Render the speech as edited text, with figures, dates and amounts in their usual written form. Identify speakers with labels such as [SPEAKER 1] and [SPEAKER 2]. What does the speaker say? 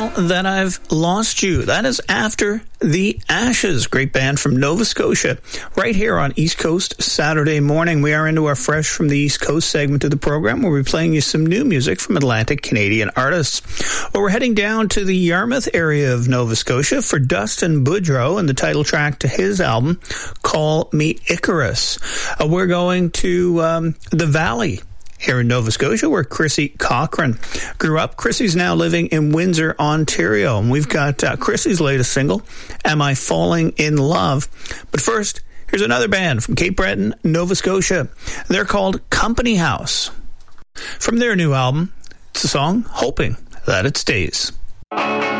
[SPEAKER 1] Now That I've Lost You. That is After the Ashes. Great band from Nova Scotia. Right here on East Coast Saturday morning. We are into our Fresh from the East Coast segment of the program where we're playing you some new music from Atlantic Canadian artists. Well, we're heading down to the Yarmouth area of Nova Scotia for Dustin Boudreau and the title track to his album, Call Me Icarus. We're going to the Valley here in Nova Scotia, where Chrissy Cochran grew up. Chrissy's now living in Windsor, Ontario. And we've got Chrissy's latest single, Am I Falling in Love? But first, here's another band from Cape Breton, Nova Scotia. They're called Company House. From their new album, it's the song Hoping That It Stays.